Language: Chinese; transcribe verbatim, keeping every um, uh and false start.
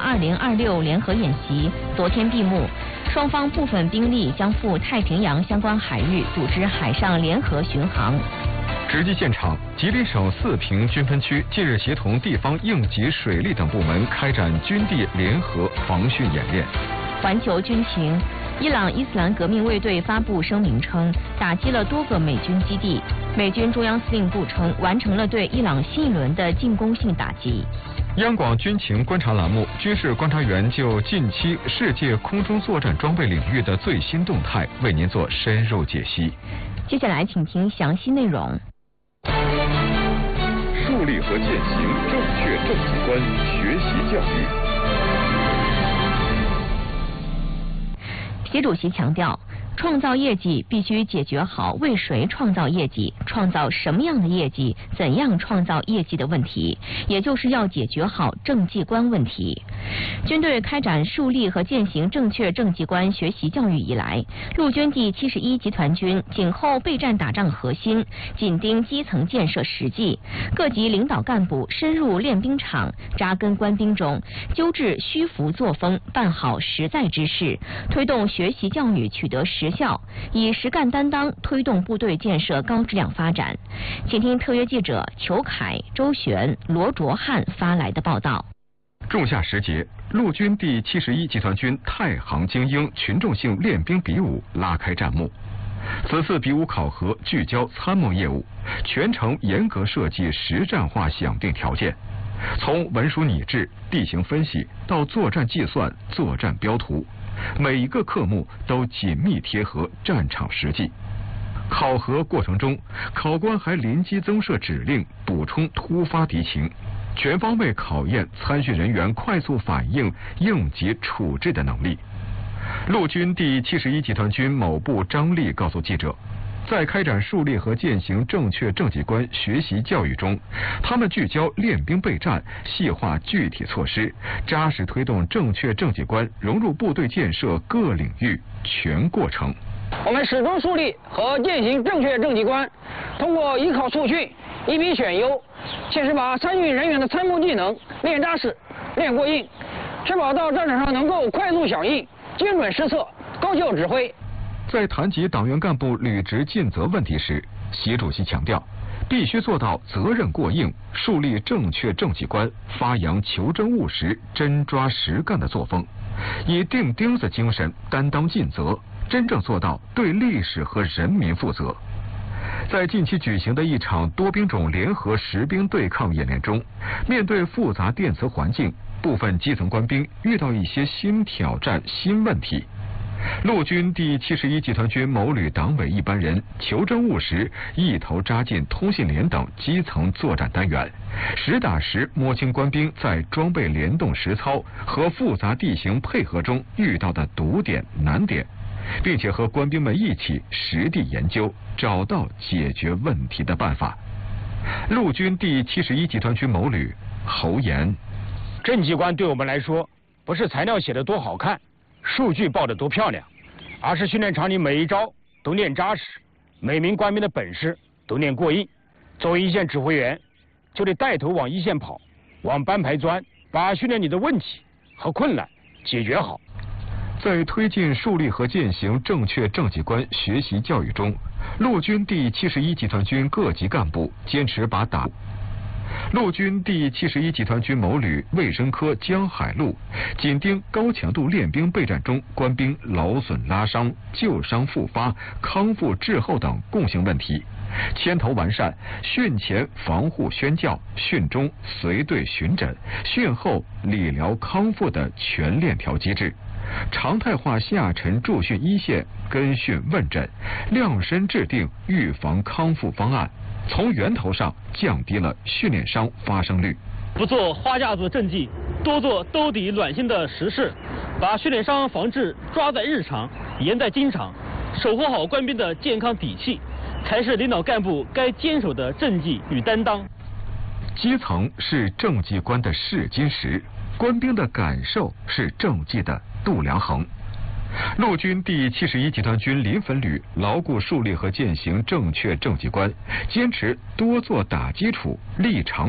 二零二六联合演习昨天闭幕，双方部分兵力将赴太平洋相关海域组织海上联合巡航。 直击现场，吉林省四平军分区近日协同地方应急水利等部门开展军地联合防汛演练。 环球军情，伊朗伊斯兰革命卫队发布声明称，打击了多个美军基地。美军中央司令部称，完成了对伊朗新一轮的进攻性打击。 央广军情观察栏目，军事观察员就近期世界空中作战装备领域的最新动态为您做深入解析。 接下来请听详细内容。 树立和践行正确政绩观，学习教育。 习主席强调，创造业绩必须解决好为谁创造业绩、创造什么样的业绩、怎样创造业绩的问题，也就是要解决好政绩观问题。军队开展树立和践行正确政绩观学习教育以来，陆军第七十一集团军紧扣备战打仗核心，紧盯基层建设实际，各级领导干部深入练兵场，扎根官兵中，纠治虚浮作风，办好实在之事，推动学习教育取得实效，以实干担当推动部队建设高质量发展。请听特约记者裘凯、周璇、罗卓汉发来的报道。 仲夏时节，陆军第七十一集团军太行精英群众性练兵比武拉开战幕。此次比武考核聚焦参谋业务，全程严格设计实战化响定条件，从文书拟制、地形分析到作战计算、作战标图，每一个科目都紧密贴合战场实际。考核过程中，考官还临机增设指令，补充突发敌情，全方位考验参训人员快速反应、应急处置的能力。陆军第七十一集团军某部张力告诉记者，在开展树立和践行正确政绩观学习教育中，他们聚焦练兵备战，细化具体措施，扎实推动正确政绩观融入部队建设各领域全过程。 我们始终树立和践行正确政绩观，通过依考促训、一比选优，切实把参训人员的参谋技能练扎实、练过硬，确保到战场上能够快速响应、精准施策、高效指挥。 在谈及党员干部履职尽责问题时，习主席强调，必须做到责任过硬，树立正确政绩观，发扬求真务实、真抓实干的作风，以钉钉子精神担当尽责，真正做到对历史和人民负责。在近期举行的一场多兵种联合实兵对抗演练中，面对复杂电磁环境，部分基层官兵遇到一些新挑战、新问题。陆军第七十一集团军某旅党委一班人求真务实，一头扎进通信连等基层作战单元，实打实摸清官兵在装备联动实操和复杂地形配合中遇到的堵点、难点，并且和官兵们一起实地研究，找到解决问题的办法。陆军第七十一集团军某旅侯岩， 政绩观对我们来说，不是材料写得多好看，数据报得多漂亮，而是训练场里每一招都练扎实，每名官兵的本事都练过硬。作为一线指挥员，就得带头往一线跑，往班排钻，把训练里的问题和困难解决好。 在推进树立和践行正确政绩观学习教育中，陆军第七十一集团军各级干部坚持把打陆军第七十一集团军某旅卫生科江海路紧盯高强度练兵备战中官兵劳损拉伤、旧伤复发、康复滞后等共性问题，牵头完善训前防护宣教、训中随队巡诊、训后理疗康复的全链条机制，常态化下沉驻训一线跟训问诊，量身制定预防康复方案，从源头上降低了训练伤发生率。 不做花架子政绩，多做兜底暖心的实事，把训练伤防治抓在日常，严在经常，守护好官兵的健康底气，才是领导干部该坚守的政绩与担当。 基层是政绩观的试金石，官兵的感受是政绩的度量衡。陆军第七十一集团军临汾旅牢固树立和践行正确政绩观，坚持多做打基础、立长